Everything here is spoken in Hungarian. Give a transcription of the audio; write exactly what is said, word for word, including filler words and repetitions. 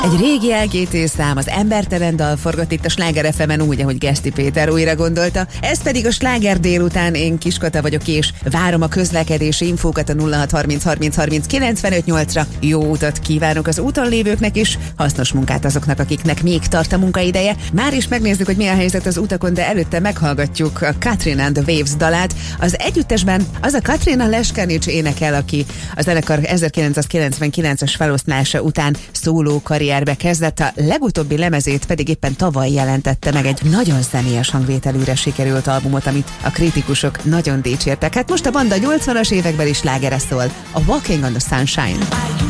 Egy régi el gé té szám, az embertelen dal forgott itt a Sláger ef emen úgy, ahogy Geszti Péter újra gondolta. Ez pedig a Sláger délután, én Kiskata vagyok, és várom a közlekedési infókat a nulla hat harminc harminc harminc kilencvenöt nyolcra. Jó utat kívánok az úton lévőknek is, hasznos munkát azoknak, akiknek még tart a munkaideje. Már is megnézzük, hogy mi a helyzet az utakon, de előtte meghallgatjuk a Katrina and the Waves dalát. Az együttesben az a Katrina Leskanics énekel, aki a zenekar ezerkilencszázkilencvenkilences feloszlása után szóló karrierbe kezdett, a legutóbbi lemezét pedig éppen tavaly jelentette meg, egy nagyon személyes hangvételűre sikerült albumot, amit a kritikusok nagyon dicsértek. Hát most a banda nyolcvanas években is slágere szól, a Walking on the Sunshine.